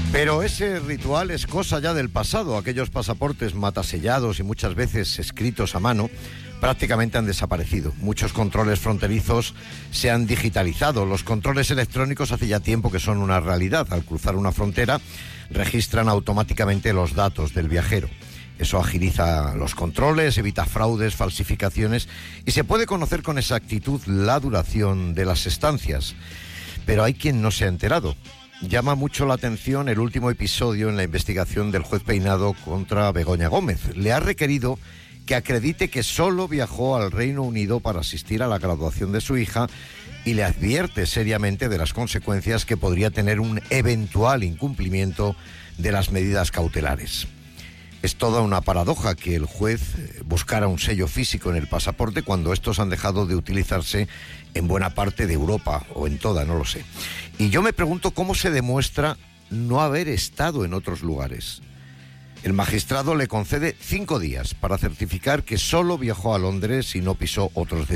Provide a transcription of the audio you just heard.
Pero ese ritual es cosa ya del pasado. Aquellos pasaportes matasellados y muchas veces escritos a mano prácticamente han desaparecido. Muchos controles fronterizos se han digitalizado. Los controles electrónicos hace ya tiempo que son una realidad. Al cruzar una frontera registran automáticamente los datos del viajero. Eso agiliza los controles, evita fraudes, falsificaciones y se puede conocer con exactitud la duración de las estancias. Pero hay quien no se ha enterado. Llama mucho la atención el último episodio en la investigación del juez Peinado contra Begoña Gómez. Le ha requerido que acredite que solo viajó al Reino Unido para asistir a la graduación de su hija y le advierte seriamente de las consecuencias que podría tener un eventual incumplimiento de las medidas cautelares. Es toda una paradoja que el juez buscara un sello físico en el pasaporte cuando estos han dejado de utilizarse en buena parte de Europa, o en toda, no lo sé. Y yo me pregunto cómo se demuestra no haber estado en otros lugares. El magistrado le concede 5 días para certificar que solo viajó a Londres y no pisó otros destinos.